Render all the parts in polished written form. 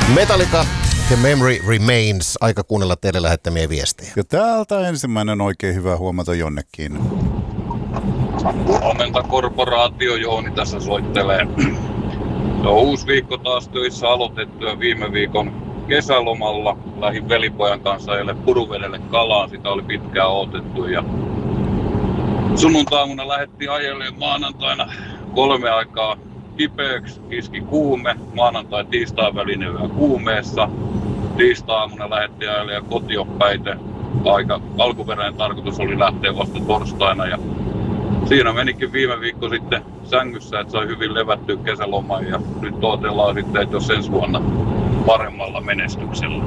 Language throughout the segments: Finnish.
Metallica, The Memory Remains. Aika kuunnella teille lähettämiä viestejä. Ja täältä ensimmäinen oikein hyvä huomata jonnekin. Huomenta korporaatio, Jouni tässä soittelee. Se on uusi viikko taas töissä aloitettu ja viime viikon kesälomalla lähdin velipojan kanssa eilen Puruvedelle kalaan. Sitä oli pitkään odotettu ja sunnuntaamuna lähdettiin ajelemaan maanantaina 3 aikaa kipeäksi, iski kuume. Maanantai-tiistain välinen yö kuumeessa. Tiistai-aamuna lähdettiin ajelemaan kotioppäite. Alkuperäinen tarkoitus oli lähteä vasta torstaina ja siinä menikin viime viikko sitten sängyssä, että sai hyvin levättyä kesäloman ja nyt odotellaan sitten, että jos ensi vuonna paremmalla menestyksellä.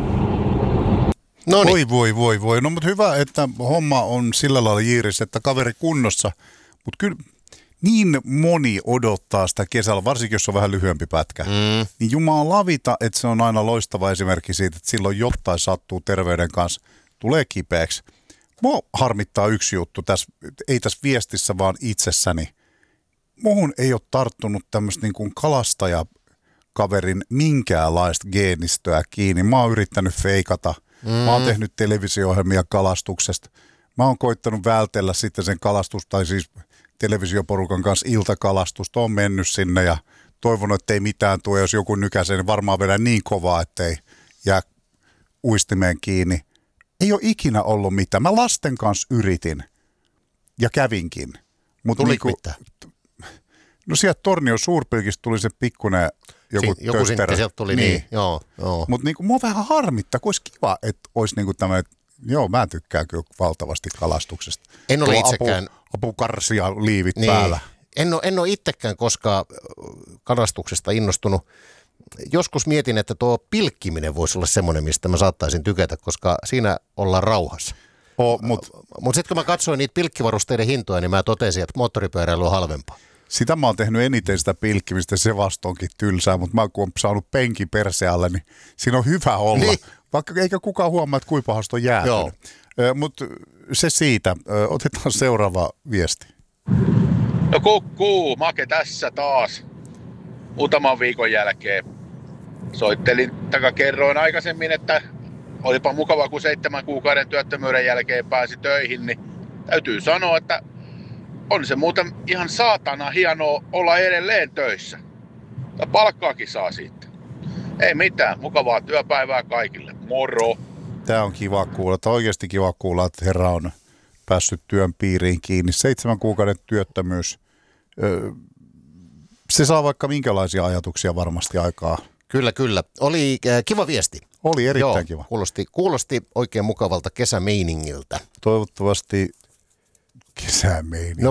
Noniin. Voi. No mutta hyvä, että homma on sillä lailla jiirissä, että kaveri kunnossa. Mutta kyllä niin moni odottaa sitä kesällä, varsinkin jos on vähän lyhyempi pätkä. Niin jumalavita, että se on aina loistava esimerkki siitä, että silloin jotain sattuu terveyden kanssa, tulee kipeäksi. Mua harmittaa yksi juttu, ei tässä viestissä vaan itsessäni. Muhun ei ole tarttunut tämmöistä niin kuin kalastajakaverin minkäänlaista geenistöä kiinni. Mä oon yrittänyt feikata. Mä oon tehnyt televisio-ohjelmia kalastuksesta. Mä oon koittanut vältellä sitten sen tai siis televisioporukan kanssa iltakalastusta. Oon mennyt sinne ja toivonut, että ei mitään tule. Jos joku nykäisee, niin varmaan vedän niin kovaa, ettei jää uistimeen kiinni. Ei ole ikinä ollut mitään. Mä lasten kanssa yritin ja kävinkin. Tuliko mitään? No sieltä Tornion Suurpilkistä tuli se pikkuinen joku sinne sieltä tuli, niin. Joo. Mutta niinku, mua vähän harmittaa, kun olisi kiva, että olisi niinku tämmöinen, joo mä tykkään kyllä valtavasti kalastuksesta. En ole itsekään. Apukarsia liivit päällä. En ole itsekään koskaan kalastuksesta innostunut. Joskus mietin, että tuo pilkkiminen voisi olla semmoinen, mistä mä saattaisin tykätä, koska siinä ollaan rauhassa. Mutta sitten kun mä katsoin niitä pilkkivarusteiden hintoja, niin mä totesin, että moottoripyöräily on halvempaa. Sitä mä oon tehnyt eniten sitä pilkkimistä, se vasta onkin tylsää, mutta mä kun oon saanut penkin persealle, niin siinä on hyvä olla. Niin. Vaikka eikä kukaan huomaa, että kuinka pahasta on jäätynyt. Mutta se siitä. Otetaan seuraava viesti. No kukkuu, Make tässä taas. Muutaman viikon jälkeen kerroin aikaisemmin, että olipa mukava, kun 7 kuukauden työttömyyden jälkeen pääsi töihin, niin täytyy sanoa, että on se muuten ihan saatana hienoa olla edelleen töissä. Ja palkkaakin saa siitä. Ei mitään, mukavaa työpäivää kaikille. Moro! Tämä on kiva kuulla, että oikeasti kiva kuulla, että herra on päässyt työn piiriin kiinni. 7 kuukauden työttömyys. Se saa vaikka minkälaisia ajatuksia varmasti aikaa. Kyllä. Oli kiva viesti. Oli erittäin kiva. Kuulosti oikein mukavalta kesämeiningiltä. Toivottavasti kesämeiningi.